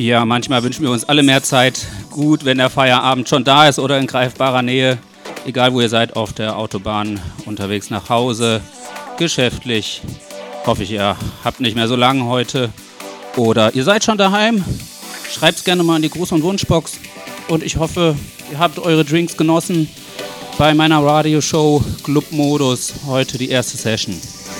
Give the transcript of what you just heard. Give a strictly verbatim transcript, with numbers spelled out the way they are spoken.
Ja, manchmal wünschen wir uns alle mehr Zeit. Gut, wenn der Feierabend schon da ist oder in greifbarer Nähe. Egal, wo ihr seid, auf der Autobahn, unterwegs nach Hause, geschäftlich. Hoffe ich, ihr habt nicht mehr so lange heute. Oder ihr seid schon daheim. Schreibt's gerne mal in die Gruß- und Wunschbox. Und ich hoffe, ihr habt eure Drinks genossen bei meiner Radioshow Club Modus. Heute die erste Session.